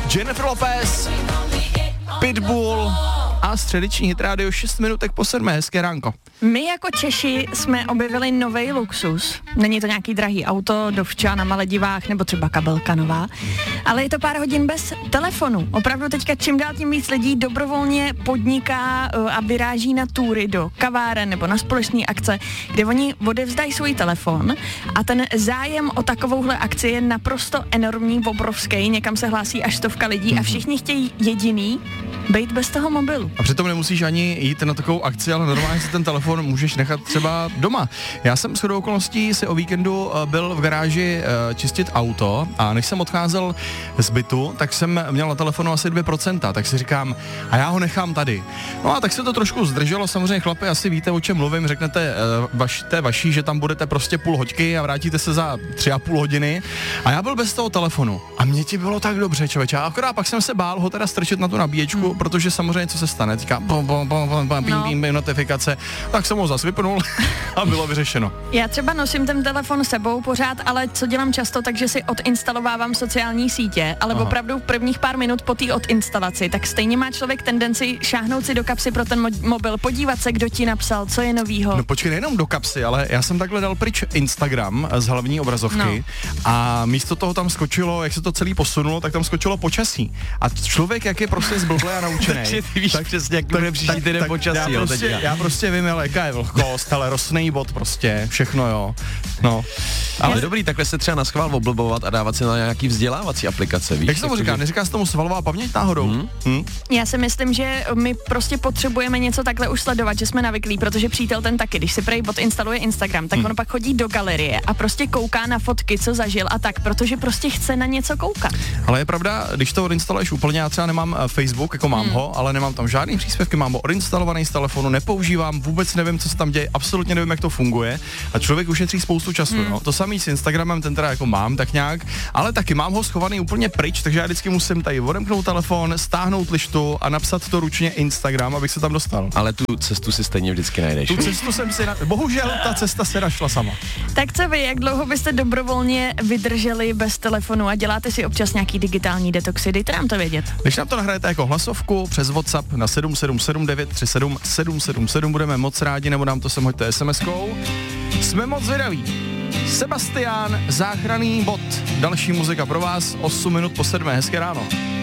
Jennifer Lopez, Pitbull a středeční hit rádio 6 minutek po 7. Hezké ránko. My jako Češi jsme objevili novej luxus. Není to nějaký drahý auto, dovča na Maledivách nebo třeba kabelka nová, ale je to pár hodin bez telefonu. Opravdu teďka čím dál tím víc lidí dobrovolně podniká a vyráží na túry do kaváren nebo na společné akce, kde oni odevzdají svůj telefon a ten zájem o takovouhle akci je naprosto enormní, obrovský. Někam se hlásí až 100 lidí a všichni chtějí jediný bejt bez toho mobilu. A přitom nemusíš ani jít na takovou akci, ale normálně si ten telefon můžeš nechat třeba doma. Já jsem shodou okolností si o víkendu byl v garáži čistit auto a než jsem odcházel z bytu, tak jsem měl na telefonu asi 2%, tak si říkám, a já ho nechám tady. No a tak se to trošku zdrželo, samozřejmě chlapi, asi víte, o čem mluvím, řeknete té vaší, že tam budete prostě půl hoďky a vrátíte se za 3,5 hodiny a já byl bez toho telefonu a mě ti bylo tak dobře, člověče, a akorát pak jsem se bál ho teda strčit na tu nabíječku, protože samozřejmě co se stane, říká notifikace, tak jsem ho zas vypnul a bylo vyřešeno. Já třeba nosím ten telefon sebou pořád, ale co dělám často, takže si odinstalovávám sociální sítě, ale opravdu v prvních pár minut po té odinstalaci, tak stejně má člověk tendenci šáhnout si do kapsy pro ten mobil, podívat se, kdo ti napsal, co je novýho. No počkej, nejenom do kapsy, ale já jsem takhle dal pryč Instagram z hlavní obrazovky a místo toho tam skočilo, jak se to celý posunulo, tak tam skočilo počasí. A člověk, jak je prostě zblblý a naučený. Takže ty víš přesně, jak bude příští týden počasí. Já prostě vím, ale jaká je vlhkost, ale rostnej bod prostě, všechno jo. No. Ale dobrý, takhle se třeba naschvál oblbovat a dávat si na nějaký vzdělávací aplikace, víš? Jak se tomu říká? Neříká se tomu svalová paměť náhodou? Já si myslím, že my prostě potřebujeme něco takhle už sledovat, že jsme navyklí, protože přítel ten taky, když si prej odinstaluje Instagram, tak on pak chodí do galerie a prostě kouká na fotky, co zažil a tak, protože prostě chce na něco koukat. Ale je pravda, když to odinstaluješ úplně, já třeba nemám Facebook, jako mám ho, ale nemám tam žádný příspěvky, mám ho odinstalovaný z telefonu, nepoužívám, vůbec nevím, co se tam děje, absolutně nevím, jak to funguje a člověk ušetří spoustu času. No. To samý s Instagramem, ten teda jako mám tak nějak, ale taky mám ho schovaný úplně pryč, takže já vždycky musím tady odemknout telefon, stáhnout lištu a napsat to ručně Instagram, abych se tam dostal. Ale tu cestu si stejně vždycky najdeš. Tu cestu jsem si bohužel ta cesta se našla sama. Tak co vy, jak dlouho byste dobrovolně vydrželi bez telefonu a děláte si občas nějaký digitální detoxy? Dejte nám to vědět. Když nám to nahrajete jako hlasovku přes WhatsApp na 777 777 budeme moc rádi, nebo nám to sem hoďte SMS-kou. Jsme moc zvědaví. Sebastián, záchranný bod. Další muzika pro vás, 8 minut po 7. Hezké ráno.